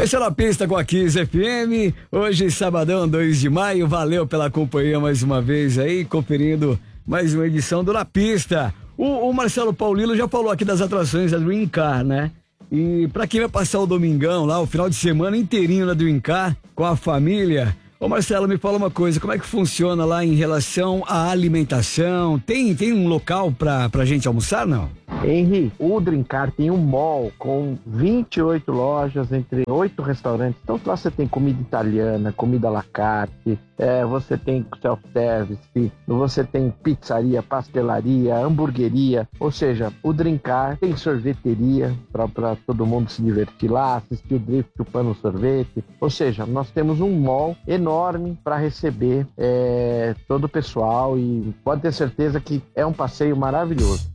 Esse é Na Pista com a Kiss FM. Hoje, sabadão, 2 de maio. Valeu pela companhia mais uma vez aí, conferindo mais uma edição do Na Pista. O Marcelo Paulino já falou aqui das atrações da Dream Car, né? E pra quem vai passar o domingão lá, o final de semana inteirinho na Dream Car, com a família... Ô Marcelo, me fala uma coisa, como é que funciona lá em relação à alimentação? Tem um local pra gente almoçar, não? Henry, o Dream Car tem um mall com 28 lojas, entre 8 restaurantes. Então lá você tem comida italiana, comida à la carte, você tem self-service, você tem pizzaria, pastelaria, hamburgueria. Ou seja, o Dream Car tem sorveteria para todo mundo se divertir lá, assistir o drift chupando sorvete. Ou seja, nós temos um mall enorme para receber todo o pessoal e pode ter certeza que é um passeio maravilhoso.